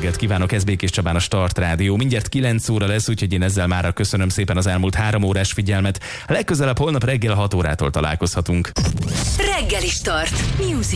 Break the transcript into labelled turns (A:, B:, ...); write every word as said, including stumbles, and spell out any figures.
A: reggelt kívánok, ez Békés Csabán a Start Rádió. Mindjárt kilenc óra lesz, úgyhogy én ezzel mára köszönöm szépen az elmúlt három órás figyelmet. Legközelebb holnap reggel hat órától találkozhatunk.
B: Reggeli Start. Music.